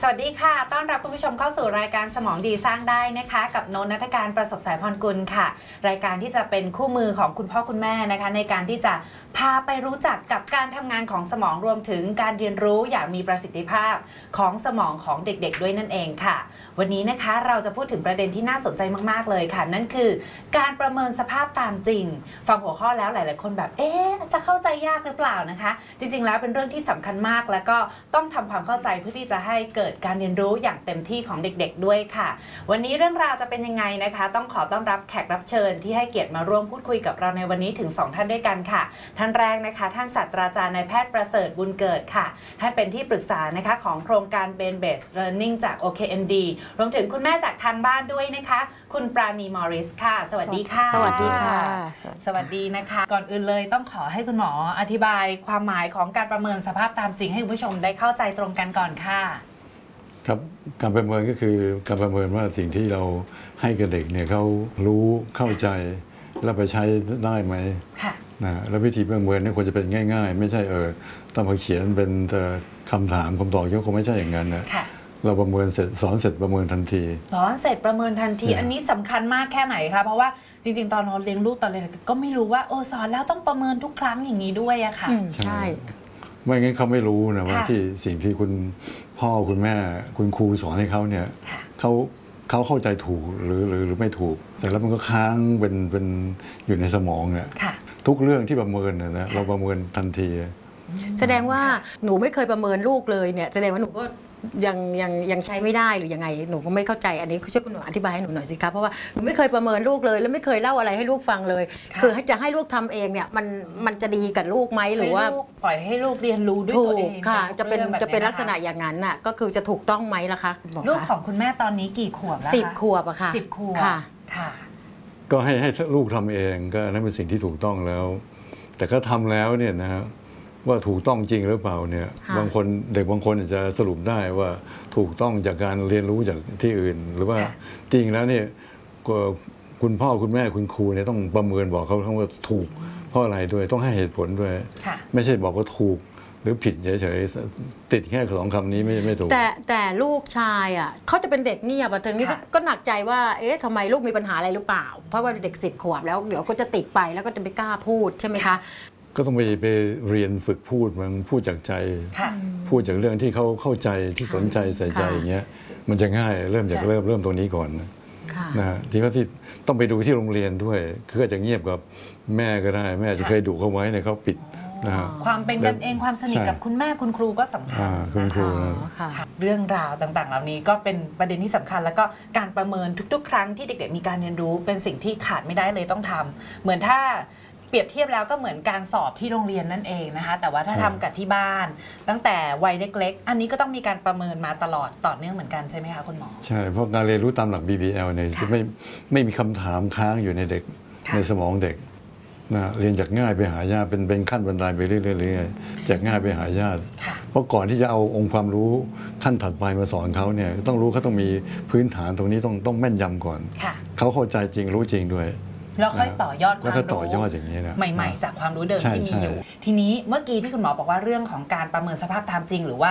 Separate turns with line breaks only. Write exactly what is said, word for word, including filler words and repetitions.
วัสดีค่ะต้อนรับคุณผู้ชมเข้าสู่รายการสมองดีสร้างได้นะคะกับโนน ณัฐการประสบสายพรกุลค่ะรายการที่จะเป็นคู่มือของคุณพ่อคุณแม่นะคะในการที่จะพาไปรู้จักกับการทำงานของสมองรวมถึงการเรียนรู้อย่างมีประสิทธิภาพของสมองของเด็กๆด้วยนั่นเองค่ะวันนี้นะคะเราจะพูดถึงประเด็นที่น่าสนใจมากๆเลยค่ะนั่นคือการประเมินสภาพตามจริงฟังหัวข้อแล้วหลายๆคนแบบเอ๊ะจะเข้าใจยากหรือเปล่านะคะจริงๆแล้วเป็นเรื่องที่สำคัญมากแล้วก็ต้องทำความเข้าใจเพื่อที่จะให้เกิดการเรียนรู้อย่างเต็มที่ของเด็กๆด้วยค่ะวันนี้เรื่องราวจะเป็นยังไงนะคะต้องขอต้อนรับแขกรับเชิญที่ให้เกียรติมาร่วมพูดคุยกับเราในวันนี้ถึงสองท่านด้วยกันค่ะท่านแรกนะคะท่านศาสตราจารย์นายแพทย์ประเสริฐบุญเกิดค่ะท่านเป็นที่ปรึกษานะคะของโครงการ Brain Based Learning จาก โอ เค เอ็ม ดี รวมถึงคุณแม่จากทางบ้านด้วยนะคะคุณปราณีมอริสค่ะสวัสดีค่ะ
สวัสดีค่ะ
สวัสดีนะคะก่อนอื่นเลยต้องขอให้คุณหมออธิบายความหมายของการประเมินสภาพตามจริงให้คุณผู้ชมได้เข้าใจตรงกันก่อนค่ะ
ครับการประเมินก็คือการประเมินว่าสิ่งที่เราให้กับเด็กเนี่ยเขารู้เข้าใจแล้วไปใช้ได้ไหมนะแล้ววิธีประเมินนี่ควรจะเป็นง่ายๆไม่ใช่เออต้องมาเขียนเป็นคำถามคำตอบก็คงไม่ใช่อย่างนั้นนะเราประเมินเสร็จสอนเสร็จประเมินทันที
สอนเสร็จประเมินทันทีอันนี้สำคัญมากแค่ไหนคะเพราะว่าจริงๆตอนเราเลี้ยงลูกตอนเรียนก็ไม่รู้ว่าโอ้สอนแล้วต้องประเมินทุกครั้งอย่างนี้ด้วยอะค่ะ
ใช่ไม่งั้นเขาไม่รู้นะว่าที่สิ่งที่คุณพ่อคุณแม่คุณครูสอนให้เขาเนี่ยเขาเขาเข้าใจถูกหรือหรือหรือไม่ถูกแต่แล้วมันก็ค้างเป็นเป็นอยู่ในสมองเนี่ยทุกเรื่องที่ประเมินนะเราประเมินทันที
แสดงว่าหนูไม่เคยประเมินลูกเลยเนี่ยแสดงว่าหนูก็ยังยังยังใช้ไม่ได้หรือยังไงหนูก็ไม่เข้าใจอันนี้ช่วยคุณหนูอธิบายให้หนูหน่อยสิคะเพราะว่าหนูไม่เคยประเมินลูกเลยแล้วไม่เคยเล่าอะไรให้ลูกฟังเลยคือให้จะให้ลูกทำเองเนี่ยมันมันจะดีกับลูกไหมหรือว่า
ปล่อยให้ลูกเรียนรู้ด้วยตัวเอง
ค่ะจะเป็นจะเป็นลักษณะอย่างนั้นน่ะก็คือจะถูกต้องไหมล่ะคะ
ลูกของคุณแม่ตอนนี้กี่ขวบแล้วคะ
สิบขวบอะค่ะ
สิบขวบ
ค่ะ
ค่ะ
ก็ให้ให้ลูกทำเองก็นั่นเป็นสิ่งที่ถูกต้องแล้วแต่ก็ทำแล้วเนี่ยนะว่าถูกต้องจริงหรือเปล่าเนี่ยบางคนเด็กบางคนอาจจะสรุปได้ว่าถูกต้องจากการเรียนรู้จากที่อื่นหรือว่าจริงแล้วเนี่ยคุณพ่อคุณแม่คุณครูเนี่ยต้องประเมินบอกเขาทั้งว่าถูกเพราะอะไรด้วยต้องให้เหตุผลด้วยไม่ใช่บอกว่าถูกหรือผิดเฉยๆติดแค่สองคำนี้ไม่ไม่ถูก
แต่แต่ลูกชายอ่ะเขาจะเป็นเด็กเงียบอ่ะถึงนี้ก็หนักใจว่าเอ๊ะทำไมลูกมีปัญหาอะไรหรือเปล่าเพราะว่าเด็กสิบขวบแล้วเดี๋ยวก็จะติดไปแล้วก็จะไม่กล้าพูดใช่ไหมคะ
ก็ต้องไปไปเรียนฝึกพูดมันพูดจากใจพูดจากเรื่องที่เขาเข้าใจที่สนใจใส่ใจอย่างเงี้ยมันจะง่ายเริ่มจากเริ่มเริ่มตรงนี้ก่อนนะทีนี้ที่ต้องไปดูที่โรงเรียนด้วยคืออาจจะเงียบกับแม่ก็ได้แม่จะเคยดุเขาไว้เนี่ยเขาปิด
ความเป็นกันเองความสนิทกับคุณแม่คุณครูก็สำคัญนะคะเรื่องราวต่างๆเหล่านี้ก็เป็นประเด็นที่สำคัญแล้วก็การประเมินทุกๆครั้งที่เด็กๆมีการเรียนรู้เป็นสิ่งที่ขาดไม่ได้เลยต้องทำเหมือนถ้าเปรียบเทียบแล้วก็เหมือนการสอบที่โรงเรียนนั่นเองนะคะแต่ว่าถ้าทำกับที่บ้านตั้งแต่วัยเล็กๆอันนี้ก็ต้องมีการประเมินมาตลอดต่อเนื่องเหมือนกันใช่ไหมคะคุณหมอ
ใช่เพราะการเรียนรู้ตามหลัก บี บี แอล เนี่ยจะไม่ไม่มีคำถามค้างอยู่ในเด็กในสมองเด็กนะเรียนจากง่ายไปหายากเป็นเป็นขั้นบันไดไปเรื่อยๆจากง่ายไปหายากเพราะก่อนที่จะเอาองค์ความรู้ขั้นถัดไปมาสอนเขาเนี่ยต้องรู้เขาต้องมีพื้นฐานตรงนี้ต้องต้องแม่นยำก่อนเขาเข้าใจจริงรู้จริงด้วย
แล้วค่อยต่อยอดความรู้ใหม่ๆจากความรู้เดิมที่มีอยู่ทีนี้เมื่อกี้ที่คุณหมอบอกว่าเรื่องของการประเมินสภาพตามจริงหรือว่า